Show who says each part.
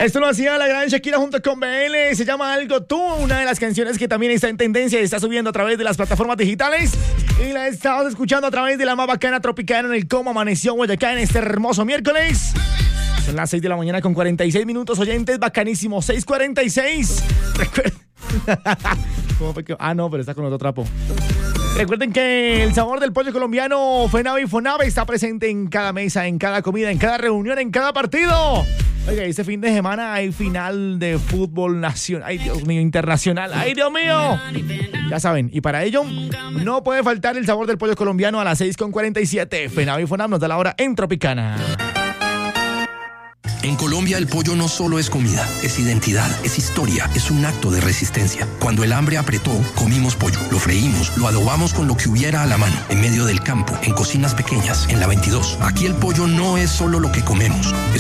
Speaker 1: Esto lo hacía la gran Shakira junto con BL, se llama Algo Tú, una de las canciones que también está en tendencia y está subiendo a través de las plataformas digitales. Y la estamos escuchando a través de la más bacana Tropicana en el Cómo Amaneció Guayacán este hermoso miércoles. Son las 6 de la mañana con 46 minutos, oyentes, bacanísimo, 6:46. Recuerden. No, pero está con otro trapo. Recuerden que el sabor del pollo colombiano FENAVE y FONAVE está presente en cada mesa, en cada comida, en cada reunión, en cada partido. Oiga, este fin de semana hay final de fútbol nacional. Ay, Dios mío, internacional. Ay, Dios mío. Ya saben, y para ello no puede faltar el sabor del pollo colombiano a las 6:47. FENAVE y FONAVE nos da la hora en Tropicana.
Speaker 2: En Colombia el pollo no solo es comida, es identidad, es historia, es un acto de resistencia. Cuando el hambre apretó, comimos pollo, lo freímos, lo adobamos con lo que hubiera a la mano, en medio del campo, en cocinas pequeñas, en la 22. Aquí el pollo no es solo lo que comemos, es